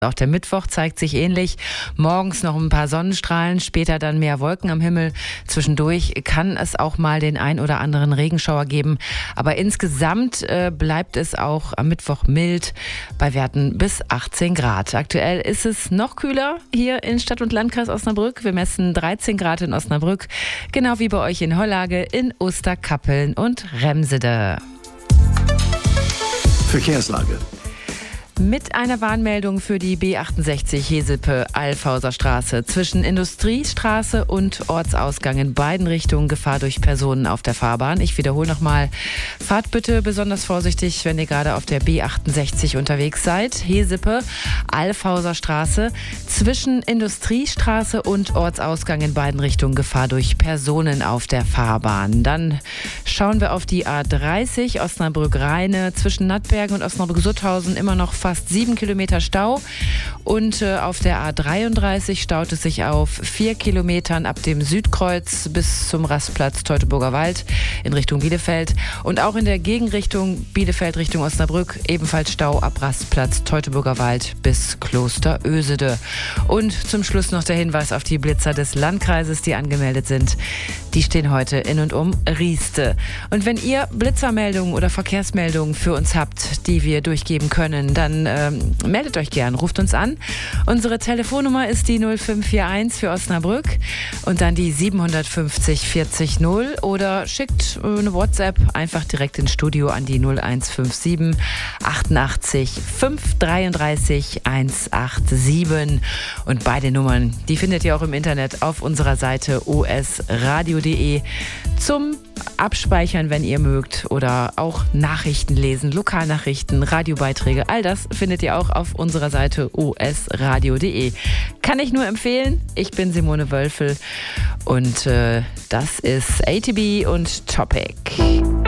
Auch der Mittwoch zeigt sich ähnlich. Morgens noch ein paar Sonnenstrahlen, später dann mehr Wolken am Himmel. Zwischendurch kann es auch mal den ein oder anderen Regenschauer geben. Aber insgesamt bleibt es auch am Mittwoch mild bei Werten bis 18 Grad. Aktuell ist es noch kühler hier in Stadt- und Landkreis Osnabrück. Wir messen 13 Grad in Osnabrück, genau wie bei euch in Hollage, in Osterkappeln und Remsede. Verkehrslage. Mit einer Warnmeldung für die B68 Hesepe-Alfhauser Straße zwischen Industriestraße und Ortsausgang in beiden Richtungen Gefahr durch Personen auf der Fahrbahn. Ich wiederhole nochmal, fahrt bitte besonders vorsichtig, wenn ihr gerade auf der B68 unterwegs seid. Hesepe-Alfhauser Straße zwischen Industriestraße und Ortsausgang in beiden Richtungen Gefahr durch Personen auf der Fahrbahn. Dann schauen wir auf die A30 Osnabrück-Rheine zwischen Nattbergen und Osnabrück-Sutthausen immer noch fast 7 Kilometer Stau und auf der A33 staut es sich auf 4 Kilometern ab dem Südkreuz bis zum Rastplatz Teutoburger Wald in Richtung Bielefeld und auch in der Gegenrichtung Bielefeld Richtung Osnabrück ebenfalls Stau ab Rastplatz Teutoburger Wald bis Kloster Oesede. Und zum Schluss noch der Hinweis auf die Blitzer des Landkreises, die angemeldet sind. Die stehen heute in und um Rieste. Und wenn ihr Blitzermeldungen oder Verkehrsmeldungen für uns habt, die wir durchgeben können, dann meldet euch gern, ruft uns an. Unsere Telefonnummer ist die 0541 für Osnabrück und dann die 750 40 0 oder schickt eine WhatsApp einfach direkt ins Studio an die 0157 88 533 187. Und beide Nummern, die findet ihr auch im Internet auf unserer Seite osradio.de zum Abspeichern, wenn ihr mögt, oder auch Nachrichten lesen, Lokalnachrichten, Radiobeiträge, all das findet ihr auch auf unserer Seite osradio.de. Kann ich nur empfehlen. Ich bin Simone Wölfel und das ist ATB und Topic.